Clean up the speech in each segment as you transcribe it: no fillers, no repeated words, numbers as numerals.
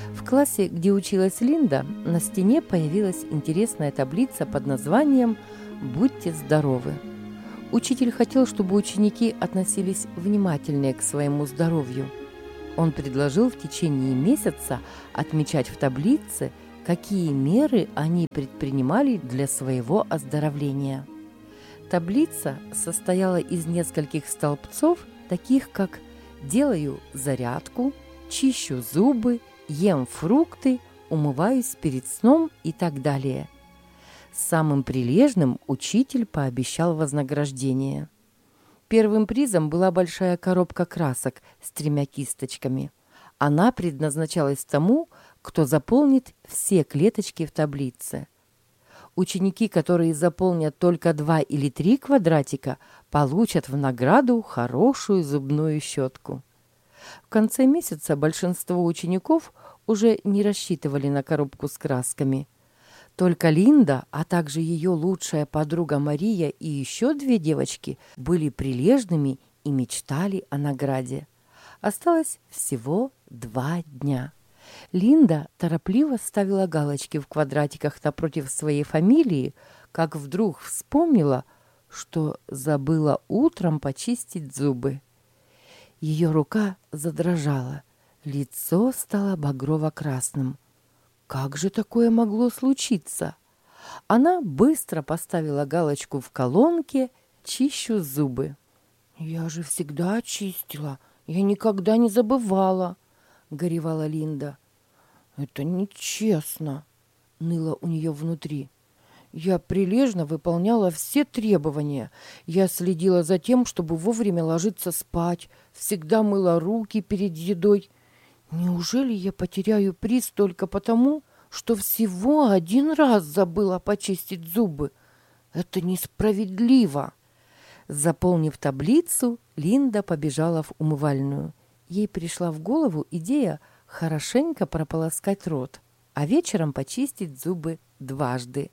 В классе, где училась Линда, на стене появилась интересная таблица под названием «Будьте здоровы». Учитель хотел, чтобы ученики относились внимательнее к своему здоровью. Он предложил в течение месяца отмечать в таблице, какие меры они предпринимали для своего оздоровления. Таблица состояла из нескольких столбцов, таких как «делаю зарядку», «чищу зубы», «ем фрукты», «умываюсь перед сном» и так далее. Самым прилежным учитель пообещал вознаграждение. Первым призом была большая коробка красок с 3 кисточками. Она предназначалась тому, кто заполнит все клеточки в таблице. Ученики, которые заполнят только 2 или 3 квадратика, получат в награду хорошую зубную щетку. В конце месяца большинство учеников уже не рассчитывали на коробку с красками. Только Линда, а также ее лучшая подруга Мария и еще 2 девочки были прилежными и мечтали о награде. Осталось всего 2 дня. Линда торопливо ставила галочки в квадратиках напротив своей фамилии, как вдруг вспомнила, что забыла утром почистить зубы. Ее рука задрожала, лицо стало багрово-красным. Как же такое могло случиться? Она быстро поставила галочку в колонке «Чищу зубы». «Я же всегда чистила, я никогда не забывала», — горевала Линда. «Это нечестно», — ныло у нее внутри. «Я прилежно выполняла все требования. Я следила за тем, чтобы вовремя ложиться спать, всегда мыла руки перед едой. Неужели я потеряю приз только потому, что всего 1 раз забыла почистить зубы? Это несправедливо!» Заполнив таблицу, Линда побежала в умывальную. Ей пришла в голову идея хорошенько прополоскать рот, а вечером почистить зубы 2 раза.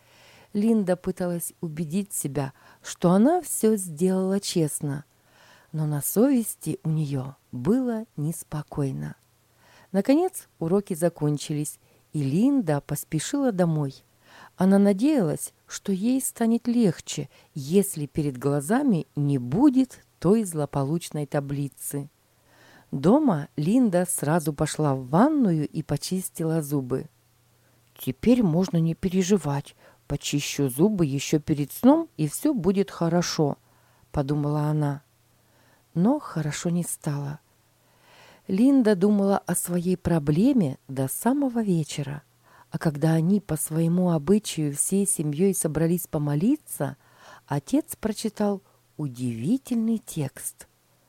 Линда пыталась убедить себя, что она все сделала честно, но на совести у нее было неспокойно. Наконец уроки закончились, и Линда поспешила домой. Она надеялась, что ей станет легче, если перед глазами не будет той злополучной таблицы. Дома Линда сразу пошла в ванную и почистила зубы. «Теперь можно не переживать, почищу зубы еще перед сном, и все будет хорошо», — подумала она. Но хорошо не стало. Линда думала о своей проблеме до самого вечера, а когда они по своему обычаю всей семьей собрались помолиться, отец прочитал удивительный текст.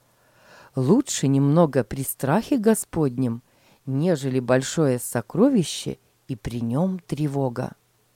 «Лучше немного при страхе Господнем, нежели большое сокровище, и при нем тревога».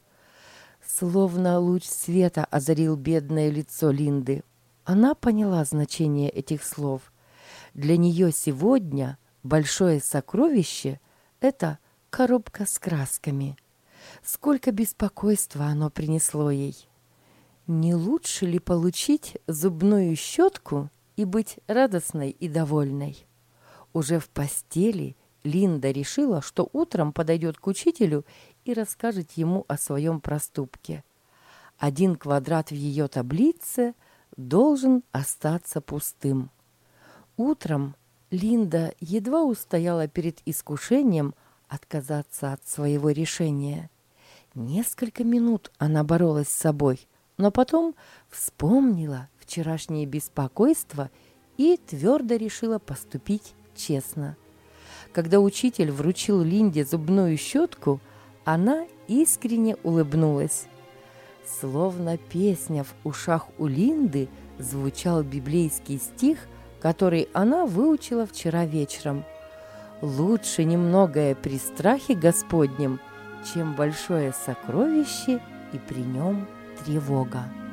Словно луч света озарил бедное лицо Линды. Она поняла значение этих слов. Для нее сегодня большое сокровище – это коробка с красками. Сколько беспокойства оно принесло ей. Не лучше ли получить зубную щетку и быть радостной и довольной? Уже в постели Линда решила, что утром подойдет к учителю и расскажет ему о своем проступке. 1 квадрат в ее таблице должен остаться пустым. Утром Линда едва устояла перед искушением отказаться от своего решения. Несколько минут она боролась с собой, но потом вспомнила вчерашнее беспокойство и твердо решила поступить честно. Когда учитель вручил Линде зубную щетку, она искренне улыбнулась. Словно песня в ушах у Линды звучал библейский стих, который она выучила вчера вечером. «Лучше немногое при страхе Господнем, чем большое сокровище, и при нем тревога».